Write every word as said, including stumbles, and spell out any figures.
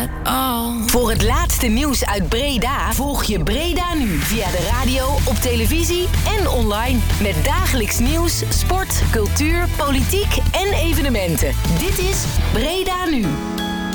all. Voor het laatste nieuws uit Breda volg je Breda Nu via de radio, op televisie en online. Met dagelijks nieuws, sport, cultuur, politiek en evenementen. Dit is Breda Nu.